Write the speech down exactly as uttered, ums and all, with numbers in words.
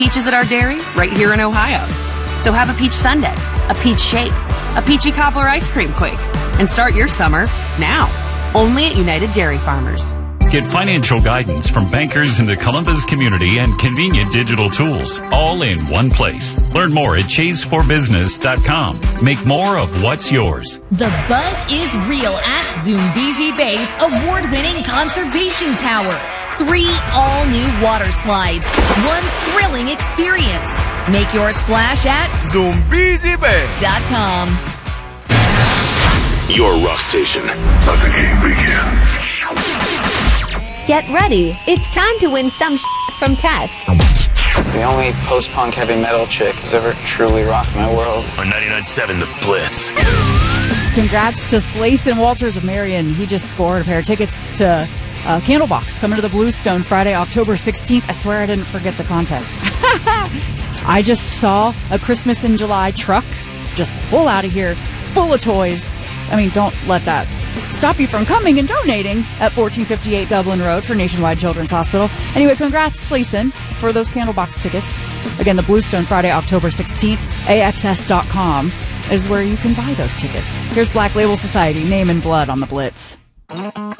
peaches at our dairy right here in Ohio. So have a peach sundae, a peach shake, a peachy cobbler ice cream quake, and start your summer now. Only at United Dairy Farmers. Get financial guidance from bankers in the Columbus community and convenient digital tools, all in one place. Learn more at chase for business dot com. Make more of what's yours. The buzz is real at Zoombezi Bay's award-winning conservation tower. Three all-new water slides, one thrilling experience. Make your splash at Zoombezi Bay dot com. Your rough station. Let the game begin. Get ready. It's time to win some sh- from Tess. The only post-punk heavy metal chick who's ever truly rocked my world. On ninety-nine point seven The Blitz. Congrats to Slayson Walters of Marion. He just scored a pair of tickets to uh, Candlebox coming to the Bluestone Friday, October sixteenth. I swear I didn't forget the contest. I just saw a Christmas in July truck just pull out of here full of toys. I mean, don't let that stop you from coming and donating at fourteen fifty-eight Dublin Road for Nationwide Children's Hospital. Anyway, congrats, Slayson, for those Candlebox tickets. Again, the Bluestone Friday, October sixteenth. A X S dot com is where you can buy those tickets. Here's Black Label Society, Name and Blood on the Blitz.